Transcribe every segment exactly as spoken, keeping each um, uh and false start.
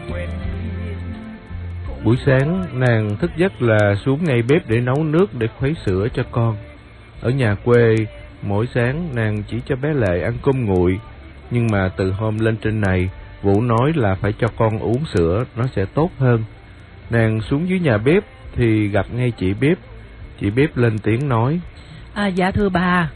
Buổi sáng nàng thức giấc là xuống ngay bếp để nấu nước để khuấy sữa cho con. Ở nhà quê, mỗi sáng nàng chỉ cho bé Lệ ăn cơm nguội, nhưng mà từ hôm lên trên này, Vũ nói là phải cho con uống sữa, nó sẽ tốt hơn. Nàng xuống dưới nhà bếp thì gặp ngay chị bếp. Chị bếp lên tiếng nói: À dạ thưa bà.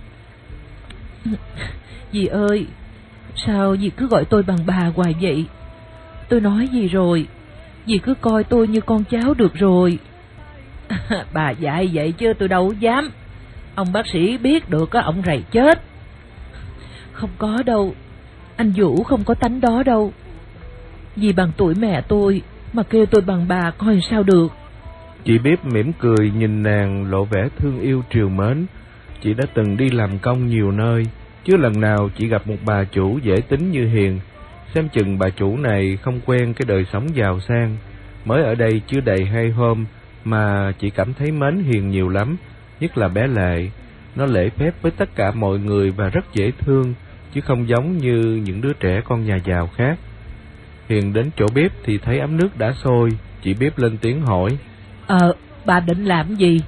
Dì ơi, sao dì cứ gọi tôi bằng bà hoài vậy? Tôi nói gì rồi? Dì cứ coi tôi như con cháu được rồi. Bà dạy vậy chứ tôi đâu dám. Ông bác sĩ biết được á, ông rầy chết. Không có đâu, anh Vũ không có tánh đó đâu. Dì bằng tuổi mẹ tôi mà kêu tôi bằng bà coi sao được. Chị bếp mỉm cười nhìn nàng lộ vẻ thương yêu trìu mến. Chị đã từng đi làm công nhiều nơi, chứ lần nào chị gặp một bà chủ dễ tính như Hiền. Xem chừng bà chủ này không quen cái đời sống giàu sang, mới ở đây chưa đầy hai hôm mà chị cảm thấy mến Hiền nhiều lắm. Nhất là bé Lệ, nó lễ phép với tất cả mọi người và rất dễ thương, chứ không giống như những đứa trẻ con nhà giàu khác. Hiền đến chỗ bếp thì thấy ấm nước đã sôi. Chị bếp lên tiếng hỏi: Ờ, bà định làm gì?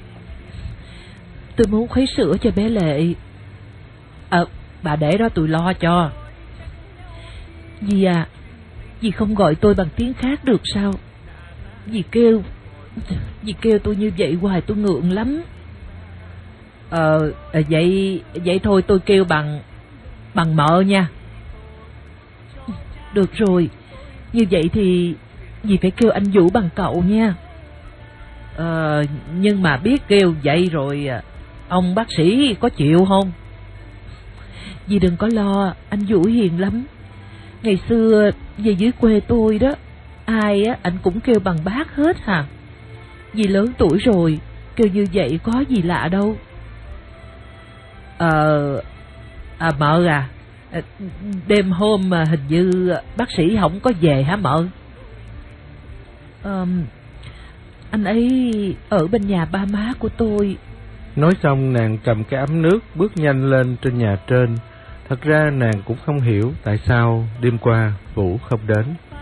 Tôi muốn khuấy sữa cho bé Lệ. Ờ, bà để đó tôi lo cho. Dì à, dì không gọi tôi bằng tiếng khác được sao? Dì kêu Dì kêu tôi như vậy hoài tôi ngượng lắm. Ờ, vậy vậy thôi tôi kêu bằng Bằng mợ nha. Được rồi, như vậy thì dì phải kêu anh Vũ bằng cậu nha. Ờ, nhưng mà biết kêu vậy rồi ông bác sĩ có chịu không? Dì đừng có lo, anh Vũ hiền lắm. Ngày xưa về dưới quê tôi đó, ai á anh cũng kêu bằng bác hết hả. Dì lớn tuổi rồi, kêu như vậy có gì lạ đâu. Ờ, à mợ à, đêm hôm mà hình như bác sĩ không có về hả mợ? Ờ, anh ấy ở bên nhà ba má của tôi. Nói xong nàng cầm cái ấm nước bước nhanh lên trên nhà trên. Thật ra nàng cũng không hiểu tại sao đêm qua Vũ không đến.